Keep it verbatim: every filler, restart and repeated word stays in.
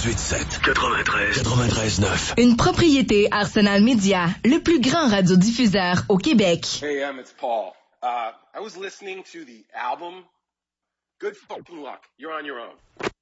quatre-vingt-dix-huit sept, quatre-vingt-treize, quatre-vingt-treize neuf. Une propriété Arsenal Media, le plus grand radiodiffuseur au Québec. Hey, um, it's Paul. Uh, I was listening to the album. Good fucking luck. You're on your own.